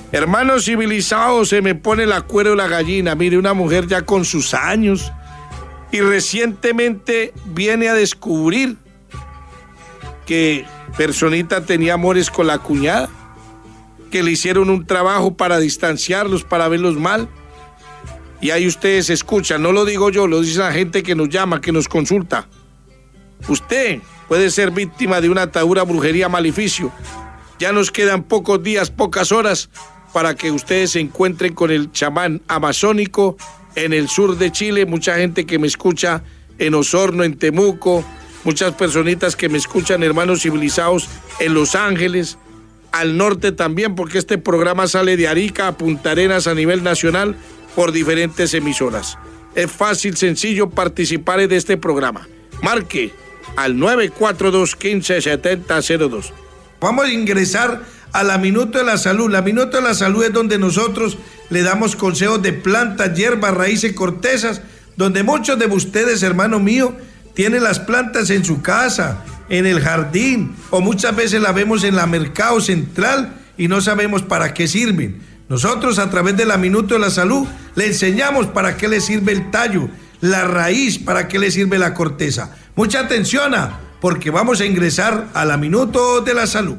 Hermanos civilizados, se me pone la cuero de la gallina. Mire, una mujer ya con sus años y recientemente viene a descubrir que personita tenía amores con la cuñada, que le hicieron un trabajo para distanciarlos, para verlos mal. Y ahí ustedes escuchan, no lo digo yo, lo dice la gente que nos llama, que nos consulta. Usted puede ser víctima de una atadura, brujería, maleficio. Ya nos quedan pocos días, pocas horas para que ustedes se encuentren con el chamán amazónico en el sur de Chile. Mucha gente que me escucha en Osorno, en Temuco, muchas personitas que me escuchan, hermanos civilizados, en Los Ángeles, al norte también, porque este programa sale de Arica a Punta Arenas a nivel nacional por diferentes emisoras. Es fácil, sencillo participar de este programa. Marque al 942-157002. Vamos a ingresar a la Minuto de la Salud. La Minuto de la Salud es donde nosotros le damos consejos de plantas, hierbas, raíces, cortezas, donde muchos de ustedes, hermano mío, tienen las plantas en su casa, en el jardín, o muchas veces la vemos en la Mercado Central y no sabemos para qué sirven. Nosotros, a través de la Minuto de la Salud, le enseñamos para qué le sirve el tallo, la raíz, para qué le sirve la corteza. Mucha atención, porque vamos a ingresar a la Minuto de la Salud.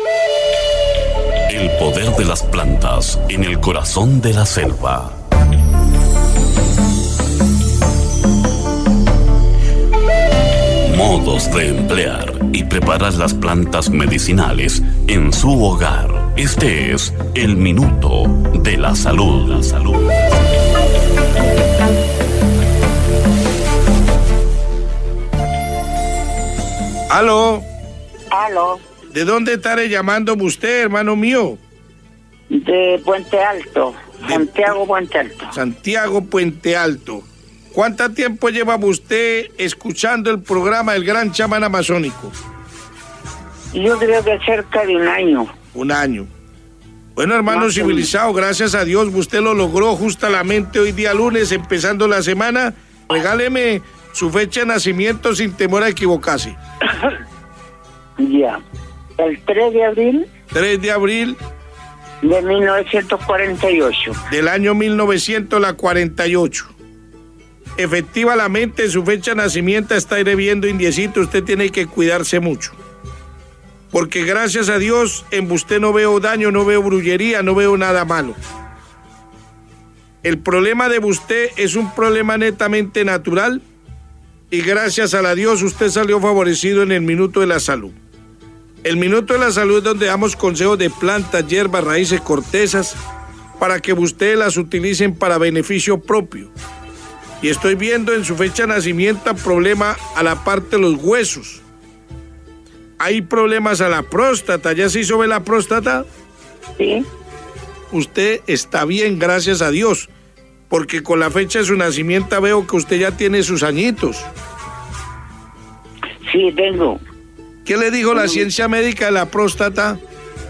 El poder de las plantas en el corazón de la selva. Modos de emplear y preparar las plantas medicinales en su hogar. Este es el Minuto de la Salud. La salud. ¿Aló? Aló. ¿De dónde estaré llamando usted, hermano mío? De Puente Alto, Santiago Puente Alto. Santiago Puente Alto. ¿Cuánto tiempo lleva usted escuchando el programa El Gran Chamán Amazónico? Yo creo que cerca de un año. Un año. Bueno, hermano civilizado, gracias a Dios, usted lo logró justamente hoy día lunes, empezando la semana. Regáleme su fecha de nacimiento sin temor a equivocarse. Ya. El 3 de abril. 3 de abril. De 1948. Del año 1948. Efectivamente, su fecha de nacimiento está hirviendo, indiecito. Usted tiene que cuidarse mucho. Porque gracias a Dios, en usted no veo daño, no veo brujería, no veo nada malo. El problema de usted es un problema netamente natural. Y gracias a la Dios, usted salió favorecido en el Minuto de la Salud. El Minuto de la Salud es donde damos consejos de plantas, hierbas, raíces, cortezas, para que ustedes las utilicen para beneficio propio. Y estoy viendo en su fecha de nacimiento problema a la parte de los huesos. Hay problemas a la próstata. ¿Ya se hizo ver la próstata? Sí. Usted está bien, gracias a Dios, porque con la fecha de su nacimiento veo que usted ya tiene sus añitos. Sí, tengo. ¿Qué le dijo la ciencia médica de la próstata?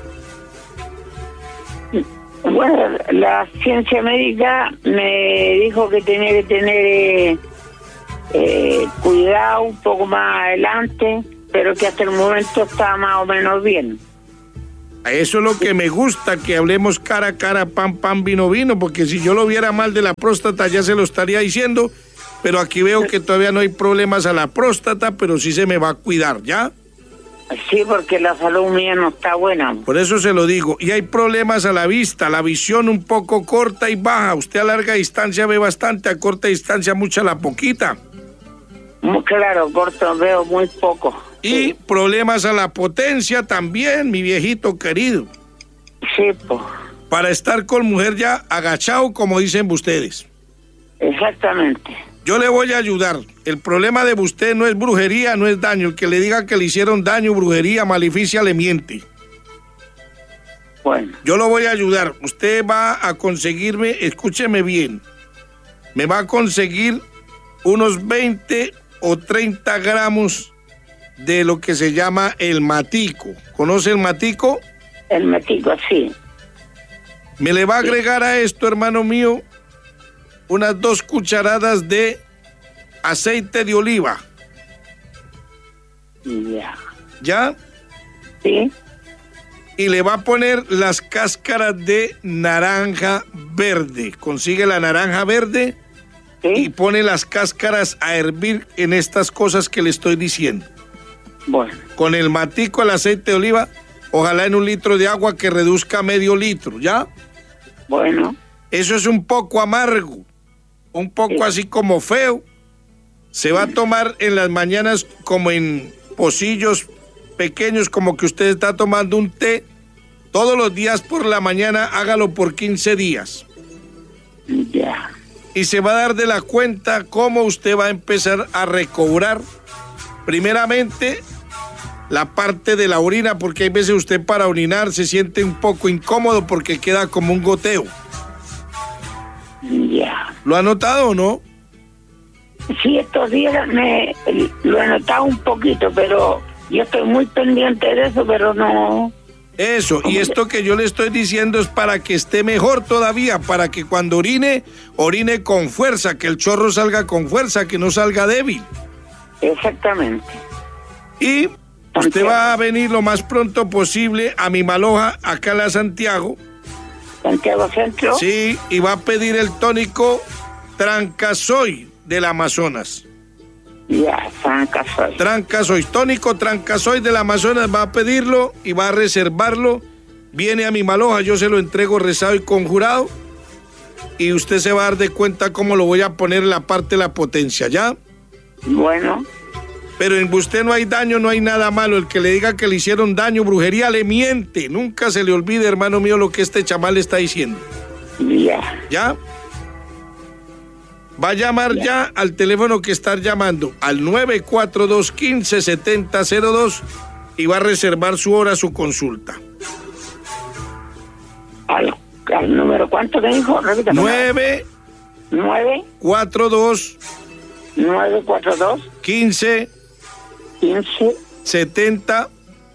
Bueno, la ciencia médica me dijo que tenía que tener cuidado un poco más adelante, pero que hasta el momento está más o menos bien. Eso es lo que me gusta, que hablemos cara a cara, pan, pan, vino, vino, porque si yo lo viera mal de la próstata ya se lo estaría diciendo, pero aquí veo que todavía no hay problemas a la próstata, pero sí se me va a cuidar, ¿ya? Sí, porque la salud mía no está buena. Por eso se lo digo. Y hay problemas a la vista, la visión un poco corta y baja. Usted a larga distancia ve bastante, a corta distancia mucha la poquita. Muy claro, corto veo muy poco. Y sí. Problemas a la potencia también, mi viejito querido. Sí, pues. Para estar con mujer ya agachado, como dicen ustedes. Exactamente. Yo le voy a ayudar. El problema de usted no es brujería, no es daño. El que le diga que le hicieron daño, brujería, maleficia, le miente. Bueno. Yo lo voy a ayudar. Usted va a conseguirme, escúcheme bien, me va a conseguir unos 20 o 30 gramos de lo que se llama el matico. ¿Conoce el matico? El matico, sí. Me le va a agregar a esto, hermano mío, unas 2 cucharadas de aceite de oliva. Ya. ¿Ya? Sí. y le va a poner las cáscaras de naranja verde. Consigue la naranja verde y pone las cáscaras a hervir en estas cosas que le estoy diciendo. Bueno. Con el matico, el aceite de oliva, ojalá en 1 litro de agua que reduzca a medio litro, ¿ya? Bueno. Eso es un poco amargo, un poco así como feo. Se va a tomar en las mañanas como en pocillos pequeños, como que usted está tomando un té. Todos los días por la mañana, hágalo por 15 días. Ya. Y se va a dar de la cuenta cómo usted va a empezar a recobrar, primeramente, la parte de la orina, porque hay veces usted para orinar se siente un poco incómodo porque queda como un goteo. Ya. ¿Lo ha notado o no? Sí, estos días lo he notado un poquito, pero yo estoy muy pendiente de eso, pero no... Eso, y esto que yo le estoy diciendo es para que esté mejor todavía, para que cuando orine, orine con fuerza, que el chorro salga con fuerza, que no salga débil. Exactamente. Y usted va a venir lo más pronto posible a mi Maloja, acá en la Santiago. ¿Santiago Centro? Sí, y va a pedir el tónico Trancasoy del Amazonas. Ya, Trancasoy, tónico Trancasoy del Amazonas, va a pedirlo y va a reservarlo. Viene a mi Maloja, yo se lo entrego rezado y conjurado. Y usted se va a dar de cuenta cómo lo voy a poner en la parte de la potencia, ¿ya? Bueno. Pero en usted no hay daño, no hay nada malo. El que le diga que le hicieron daño, brujería, le miente. Nunca se le olvide, hermano mío, lo que este chamal le está diciendo. Ya. ¿Ya? Va a llamar ya al teléfono que está llamando, al 942-15-7002, y va a reservar su hora, su consulta. ¿Al número cuánto te dijo? Repítame. 942 15 70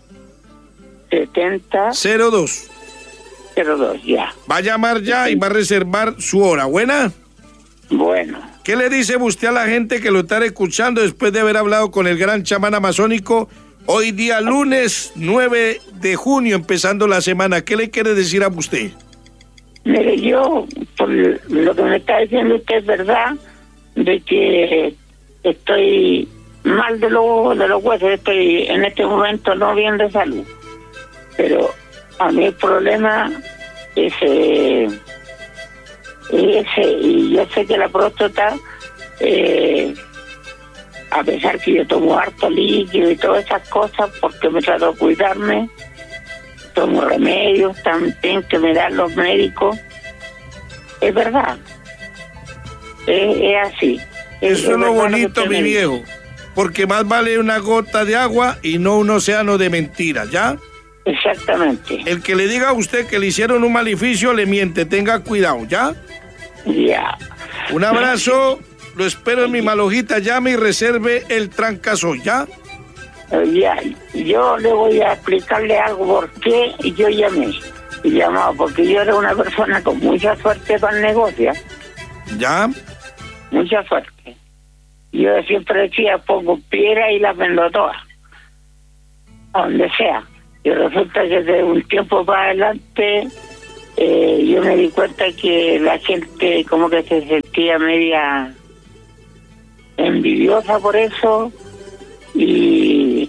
02. Ya. Va a llamar ya y va a reservar su hora. ¿Buena? Bueno. ¿Qué le dice usted a la gente que lo está escuchando después de haber hablado con el gran chamán amazónico? Hoy día lunes 9 de junio, empezando la semana. ¿Qué le quiere decir a usted? Mire, yo, por lo que me está diciendo usted es verdad, de que estoy mal de los huesos, estoy en este momento no bien de salud. Pero a mí el problema es ese, y yo sé que la próstata, a pesar que yo tomo harto líquido y todas esas cosas, porque me trato de cuidarme, tomo remedios también que me dan los médicos, es verdad, es así. Eso es lo bonito, mi viejo, porque más vale una gota de agua y no un océano de mentiras, ¿ya? Exactamente. El que le diga a usted que le hicieron un maleficio le miente, tenga cuidado, ¿ya? Ya. Un abrazo, lo espero en mi Malojita, llame y reserve el Trancasoy, ¿ya? Ya, yo le voy a explicarle algo por qué yo llamaba, porque yo era una persona con mucha suerte para el negocio. ¿Ya? Mucha suerte. Yo siempre decía, pongo piedra y las vendo todas, a donde sea. Y resulta que de un tiempo para adelante yo me di cuenta que la gente como que se sentía media envidiosa por eso y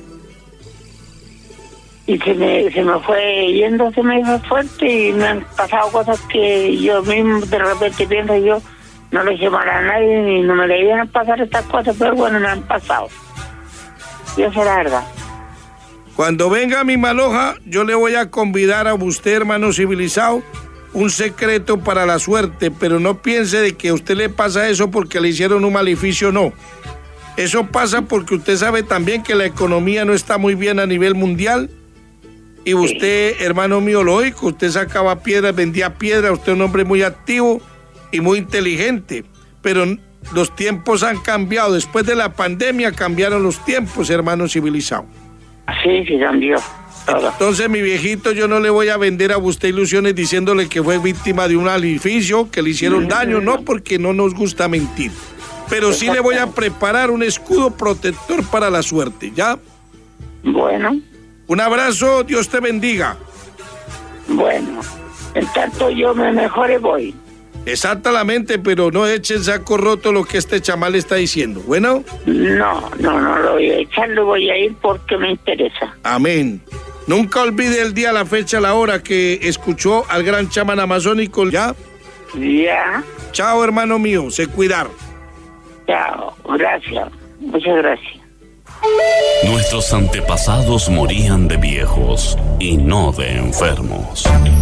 se me fue yendo, se me hizo fuerte y me han pasado cosas que yo mismo de repente pienso, yo no le hice mal a nadie y no me le iban a pasar estas cosas, pero bueno, me han pasado. Y eso es la verdad. Cuando venga a mi Maloja, yo le voy a convidar a usted, hermano civilizado, un secreto para la suerte, pero no piense de que a usted le pasa eso porque le hicieron un maleficio, no. Eso pasa porque usted sabe también que la economía no está muy bien a nivel mundial y usted, hermano mío, lógico, usted sacaba piedras, vendía piedras, usted es un hombre muy activo y muy inteligente, pero los tiempos han cambiado. Después de la pandemia cambiaron los tiempos, hermano civilizado. Sí, cambió todo. Entonces, mi viejito, yo no le voy a vender a usted ilusiones diciéndole que fue víctima de un maleficio, que le hicieron daño, no, porque no nos gusta mentir. Pero sí le voy a preparar un escudo protector para la suerte, ¿ya? Bueno. Un abrazo, Dios te bendiga. Bueno, en tanto yo me mejore voy. Exactamente, pero no echen saco roto lo que este chamal está diciendo. ¿Bueno? No lo voy a echar, lo voy a ir porque me interesa. Amén. Nunca olvide el día, la fecha, la hora que escuchó al gran chamán amazónico. ¿Ya? Ya. Chao, hermano mío, se cuidar. Chao, gracias. Muchas gracias. Nuestros antepasados morían de viejos y no de enfermos.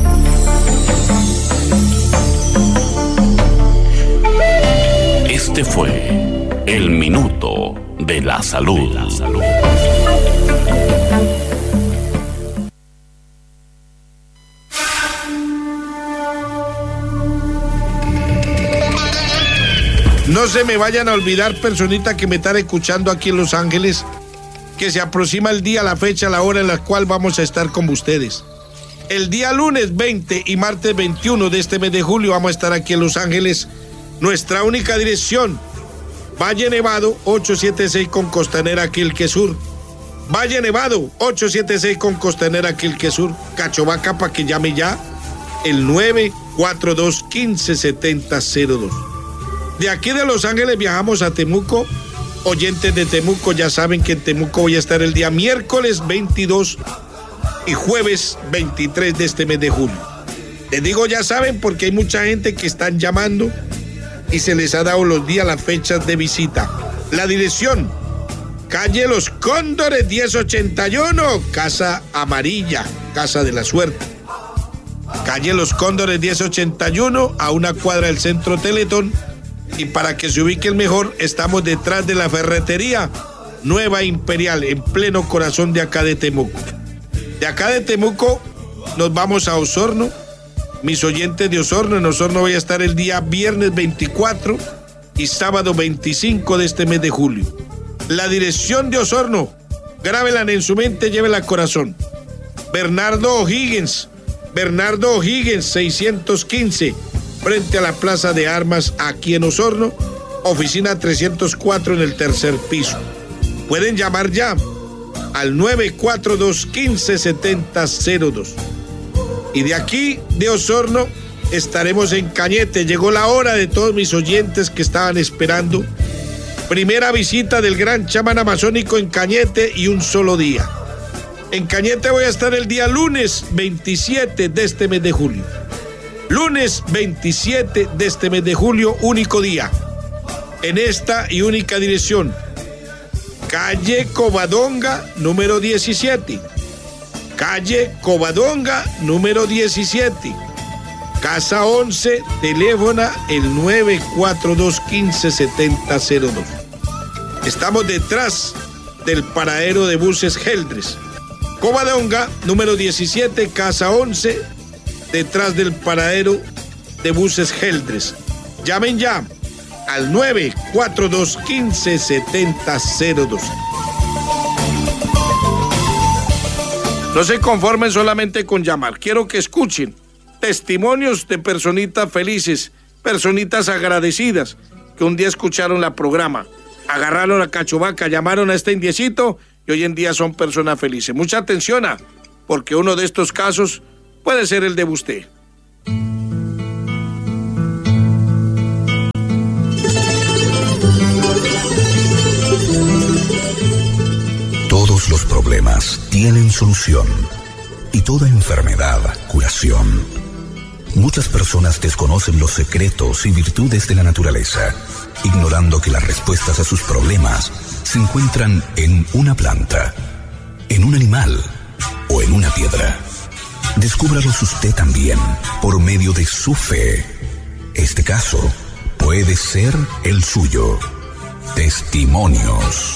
Este fue el Minuto de la Salud. No se me vayan a olvidar, personita que me están escuchando aquí en Los Ángeles, que se aproxima el día, la fecha, la hora en la cual vamos a estar con ustedes. El día lunes 20 y martes 21 de este mes de julio vamos a estar aquí en Los Ángeles. Nuestra única dirección, Valle Nevado 876 con Costanera Quilque Sur. Valle Nevado 876 con Costanera Quilque Sur. Cachovaca, para que llame ya el 942-157002. De aquí de Los Ángeles viajamos a Temuco. Oyentes de Temuco ya saben que en Temuco voy a estar el día miércoles 22 y jueves 23 de este mes de julio. Les digo ya saben porque hay mucha gente que están llamando y se les ha dado los días, las fechas de visita. La dirección, calle Los Cóndores 1081, Casa Amarilla, Casa de la Suerte. Calle Los Cóndores 1081, a una cuadra del Centro Teletón. Y para que se ubiquen mejor, estamos detrás de la ferretería Nueva Imperial, en pleno corazón de acá de Temuco. De acá de Temuco nos vamos a Osorno. Mis oyentes de Osorno, en Osorno voy a estar el día viernes 24 y sábado 25 de este mes de julio. La dirección de Osorno, grábela en su mente, llévela al corazón. Bernardo O'Higgins 615, frente a la Plaza de Armas, aquí en Osorno, oficina 304 en el tercer piso. Pueden llamar ya al 942-157002. Y de aquí, de Osorno, estaremos en Cañete. Llegó la hora de todos mis oyentes que estaban esperando. Primera visita del gran chamán amazónico en Cañete y un solo día. En Cañete voy a estar el día lunes 27 de este mes de julio. Lunes 27 de este mes de julio, único día. En esta y única dirección. Calle Covadonga, número 17. Calle Covadonga, número 17. Casa 11, teléfono el 942-157002. Estamos detrás del paradero de buses Geldres. Covadonga, número 17, casa 11, detrás del paradero de buses Geldres. Llamen ya al 942-157002. No se conformen solamente con llamar. Quiero que escuchen testimonios de personitas felices, personitas agradecidas que un día escucharon la programa, agarraron a Cachovaca, llamaron a este indiecito y hoy en día son personas felices. Mucha atención, porque uno de estos casos puede ser el de usted. Todos los problemas tienen solución y toda enfermedad curación. Muchas personas desconocen los secretos y virtudes de la naturaleza, ignorando que las respuestas a sus problemas se encuentran en una planta, en un animal o en una piedra. Descúbralos usted también por medio de su fe. Este caso puede ser el suyo. Testimonios.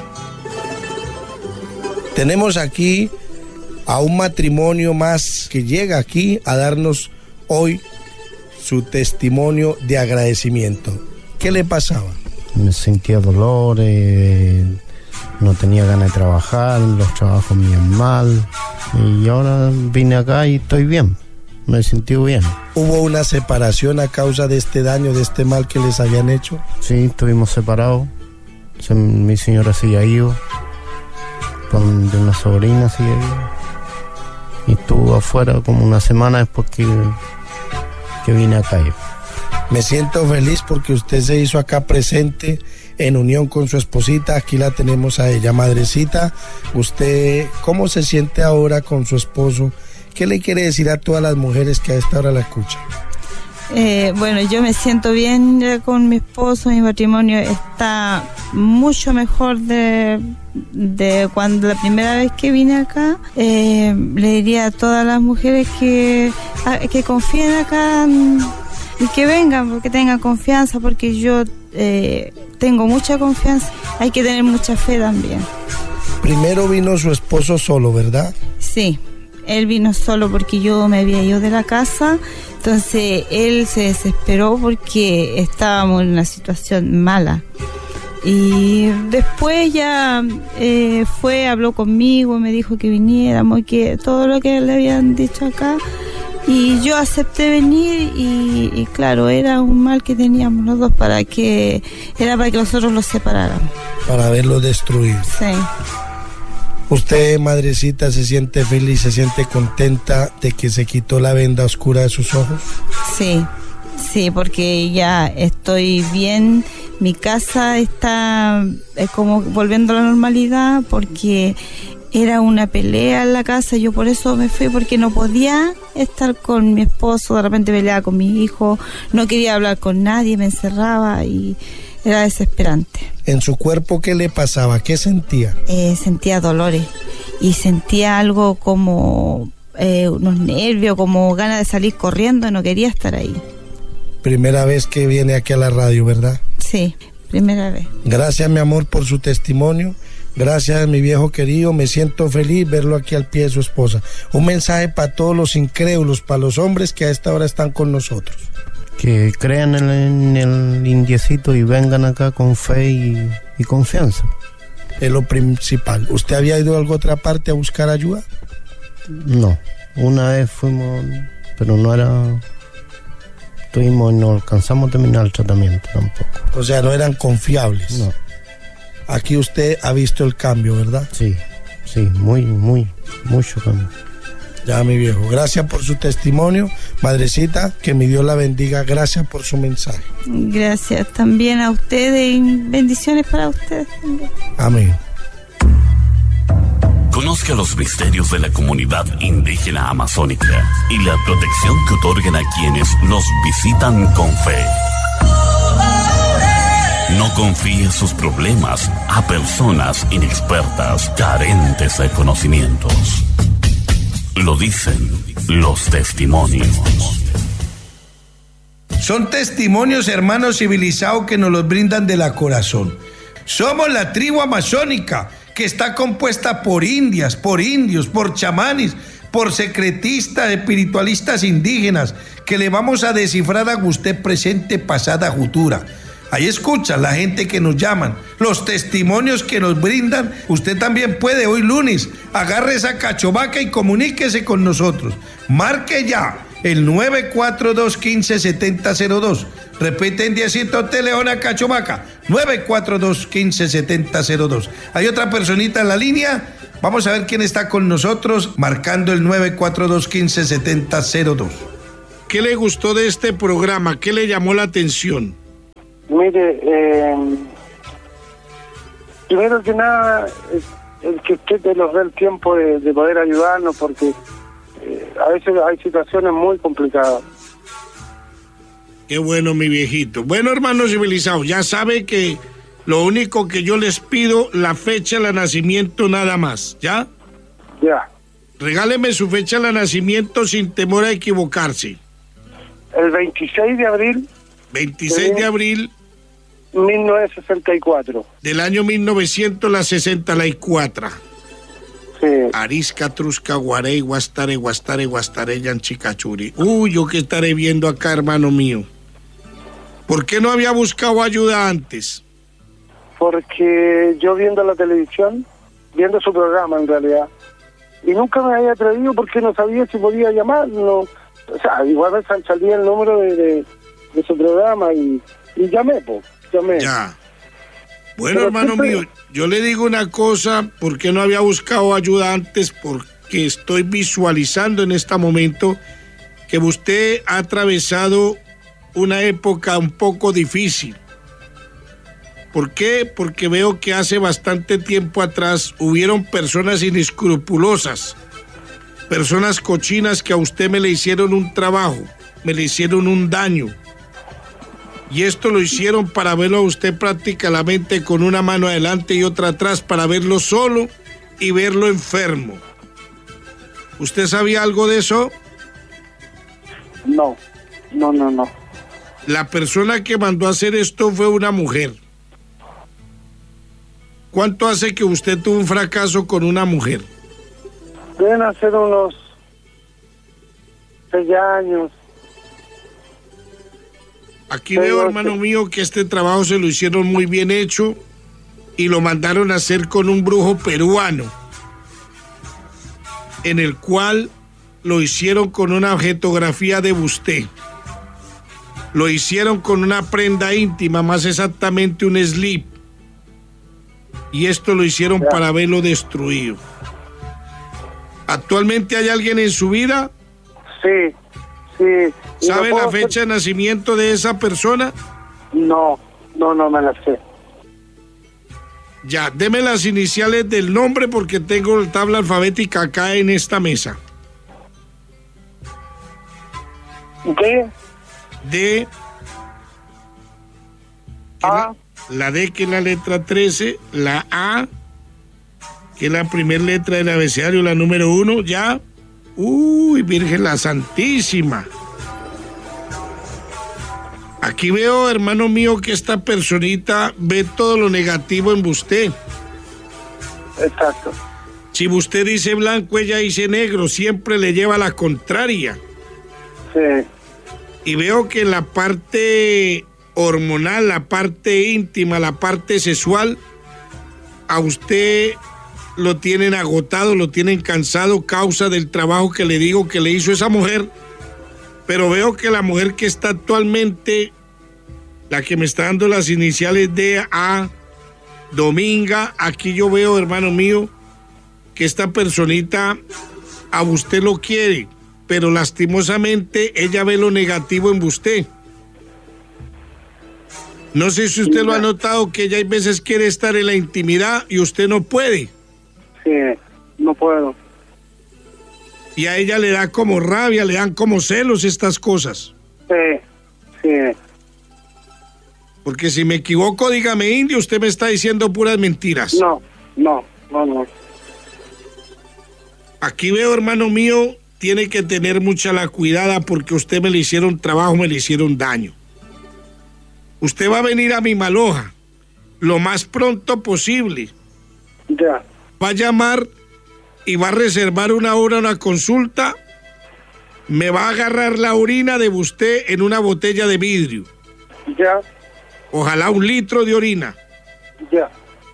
Tenemos aquí a un matrimonio más que llega aquí a darnos hoy su testimonio de agradecimiento. ¿Qué le pasaba? Me sentía dolor, no tenía ganas de trabajar, los trabajos me iban mal y ahora vine acá y estoy bien, me he sentido bien. ¿Hubo una separación a causa de este daño, de este mal que les habían hecho? Sí, estuvimos separados, mi señora se había ido de una sobrina, sí, y estuvo afuera como una semana después que vine acá yo. Me siento feliz porque usted se hizo acá presente en unión con su esposita. Aquí la tenemos a ella. Madrecita, ¿usted cómo se siente ahora con su esposo? ¿Qué le quiere decir a todas las mujeres que a esta hora la escuchan? Bueno, yo me siento bien ya con mi esposo. Mi matrimonio está mucho mejor de cuando la primera vez que vine acá. Le diría a todas las mujeres que confíen acá y que vengan, porque tengan confianza, porque yo tengo mucha confianza. Hay que tener mucha fe también. Primero vino su esposo solo, ¿verdad? Sí, él vino solo porque yo me había ido de la casa. Entonces él se desesperó porque estábamos en una situación mala. Y después ya habló conmigo, me dijo que viniéramos y que todo lo que le habían dicho acá. Y yo acepté venir y claro, era un mal que teníamos los dos para que nosotros los separáramos. Para verlos destruidos. Sí. ¿Usted, madrecita, se siente feliz, se siente contenta de que se quitó la venda oscura de sus ojos? Sí, porque ya estoy bien. Mi casa está como volviendo a la normalidad, porque era una pelea en la casa. Yo por eso me fui, porque no podía estar con mi esposo. De repente peleaba con mi hijo, no quería hablar con nadie, me encerraba y era desesperante. ¿En su cuerpo qué le pasaba? ¿Qué sentía? Sentía dolores y sentía algo como unos nervios, como ganas de salir corriendo, no quería estar ahí. Primera vez que viene aquí a la radio, ¿verdad? Sí, primera vez. Gracias, mi amor, por su testimonio. Gracias, mi viejo querido. Me siento feliz verlo aquí al pie de su esposa. Un mensaje para todos los incrédulos, para los hombres que a esta hora están con nosotros. Que crean en el indiecito y vengan acá con fe y confianza. Es lo principal. ¿Usted había ido a alguna otra parte a buscar ayuda? No, una vez fuimos, pero no alcanzamos a terminar el tratamiento tampoco. O sea, no eran confiables. No. Aquí usted ha visto el cambio, ¿verdad? Sí, mucho cambio. Ya, mi viejo, gracias por su testimonio. Madrecita, que mi Dios la bendiga. Gracias por su mensaje. Gracias también a ustedes y bendiciones para ustedes también. Amén. Conozca los misterios de la comunidad indígena amazónica y la protección que otorgan a quienes los visitan con fe. No confíe sus problemas a personas inexpertas, carentes de conocimientos. Lo dicen los testimonios. Son testimonios, hermanos civilizados, que nos los brindan de la corazón. Somos la tribu amazónica, que está compuesta por indias, por indios, por chamanes, por secretistas, espiritualistas indígenas, que le vamos a descifrar a usted presente, pasada, futura. Ahí escucha la gente que nos llaman, los testimonios que nos brindan. Usted también puede hoy lunes, agarre esa cachovaca y comuníquese con nosotros. Marque ya el 942-157002. Repite en 10 Leona Cachovaca, 942-157002. Hay otra personita en la línea. Vamos a ver quién está con nosotros, marcando el 942-157002. ¿Qué le gustó de este programa? ¿Qué le llamó la atención? Mire, primero que nada, el que usted nos dé el tiempo de poder ayudarnos, porque a veces hay situaciones muy complicadas. Qué bueno, mi viejito. Bueno, hermanos civilizados, ya sabe que lo único que yo les pido, la fecha de nacimiento nada más, ¿ya? Ya. Regáleme su fecha de nacimiento sin temor a equivocarse. El 26 de abril. 26 de abril 1964. Del año 1964. Sí. Arisca, Trusca, Guarey, Guastare, Yanchicachuri. Yo que estaré viendo acá, hermano mío. ¿Por qué no había buscado ayuda antes? Porque yo viendo la televisión, viendo su programa en realidad, y nunca me había atrevido porque no sabía si podía llamar. No, o sea, igual me salía el número de su programa y llamé, pues. Ya. Bueno, Pero hermano siempre- mío, yo le digo una cosa, ¿por qué no había buscado ayuda antes? Porque estoy visualizando en este momento que usted ha atravesado una época un poco difícil. ¿Por qué? Porque veo que hace bastante tiempo atrás hubieron personas inescrupulosas, personas cochinas que a usted me le hicieron un trabajo, me le hicieron un daño. Y esto lo hicieron para verlo a usted prácticamente con una mano adelante y otra atrás, para verlo solo y verlo enfermo. ¿Usted sabía algo de eso? No. La persona que mandó a hacer esto fue una mujer. ¿Cuánto hace que usted tuvo un fracaso con una mujer? Deben hacer unos 6 años. Aquí veo, hermano mío, que este trabajo se lo hicieron muy bien hecho y lo mandaron a hacer con un brujo peruano, en el cual lo hicieron con una objetografía de usted. Lo hicieron con una prenda íntima, más exactamente un slip. Y esto lo hicieron para verlo destruido. ¿Actualmente hay alguien en su vida? Sí. ¿Y ¿Sabe no la puedo fecha de nacimiento de esa persona? No me la sé. Ya, deme las iniciales del nombre porque tengo la tabla alfabética acá en esta mesa. ¿Qué? D. A. La D, que es la letra 13, la A, que es la primera letra del abecedario, la número 1, ya. Uy, Virgen la Santísima. Aquí veo, hermano mío, que esta personita ve todo lo negativo en usted. Exacto. Si usted dice blanco, ella dice negro, siempre le lleva la contraria. Sí. Y veo que en la parte hormonal, la parte íntima, la parte sexual, a usted lo tienen agotado, lo tienen cansado, causa del trabajo que le digo que le hizo esa mujer. Pero veo que la mujer que está actualmente, la que me está dando las iniciales de A, Dominga, aquí yo veo, hermano mío, que esta personita a usted lo quiere, pero lastimosamente ella ve lo negativo en usted. No sé si usted lo ha notado, que ella hay veces quiere estar en la intimidad y usted no puede. Sí, no puedo. Y a ella le da como rabia, le dan como celos estas cosas. Sí. Porque si me equivoco, dígame, indio, usted me está diciendo puras mentiras. No. Aquí veo, hermano mío, tiene que tener mucha la cuidada porque usted me le hicieron trabajo, me le hicieron daño. Usted va a venir a mi Maloja lo más pronto posible. Ya. Va a llamar y va a reservar una hora, una consulta. Me va a agarrar la orina de usted en una botella de vidrio. Ya. Ojalá 1 litro de orina. Ya.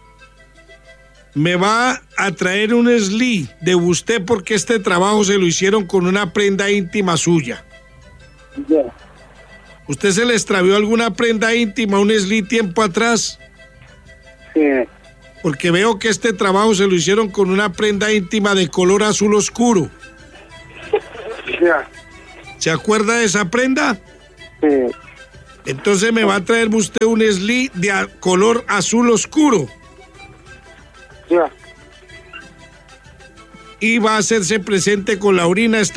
Me va a traer un slip de usted porque este trabajo se lo hicieron con una prenda íntima suya. Ya. ¿Usted se le extravió alguna prenda íntima, un slip tiempo atrás? Sí. Porque veo que este trabajo se lo hicieron con una prenda íntima de color azul oscuro. Ya. ¿Se acuerda de esa prenda? Sí. Entonces me va a traer usted un slip de color azul oscuro. Ya. Y va a hacerse presente con la orina.